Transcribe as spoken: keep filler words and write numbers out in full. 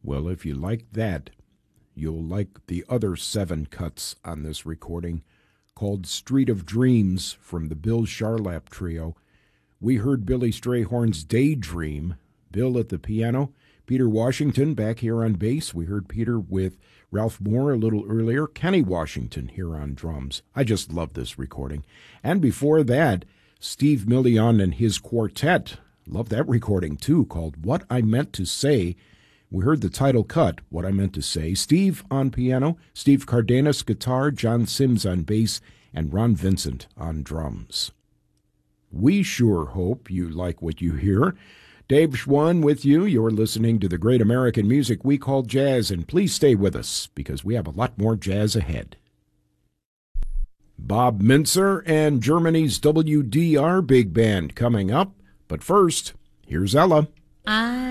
Well, if you like that, you'll like the other seven cuts on this recording called Street of Dreams from the Bill Charlap Trio. We heard Billy Strayhorn's Daydream, Bill at the piano, Peter Washington back here on bass. We heard Peter with Ralph Moore a little earlier, Kenny Washington here on drums. I just love this recording. And before that, Steve Million and his quartet. Love that recording too, called What I Meant to Say. We heard the title cut, What I Meant to Say. Steve on piano, Steve Cardenas guitar, John Sims on bass, and Ron Vincent on drums. We sure hope you like what you hear. Dave Schwann with you. You're listening to the great American music we call jazz, and please stay with us because we have a lot more jazz ahead. Bob Mintzer and Germany's W D R Big Band coming up, but first, here's Ella. I